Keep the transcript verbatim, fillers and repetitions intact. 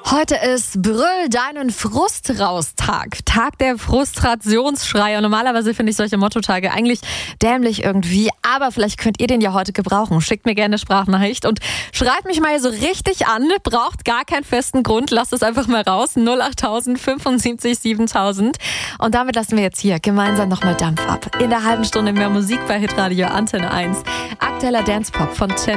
Heute ist Brüll deinen Frust raus Tag. Tag der Frustrationsschreie. Und normalerweise finde ich solche Mottotage eigentlich dämlich irgendwie. Aber vielleicht könnt ihr den ja heute gebrauchen. Schickt mir gerne eine Sprachnachricht und schreibt mich mal so richtig an. Braucht gar keinen festen Grund. Lasst es einfach mal raus. null acht tausend fünfundsiebzig siebentausend. Und damit lassen wir jetzt hier gemeinsam nochmal Dampf ab. In der halben Stunde mehr Musik bei Hitradio Antenne eins. Aktueller Dancepop von Tim.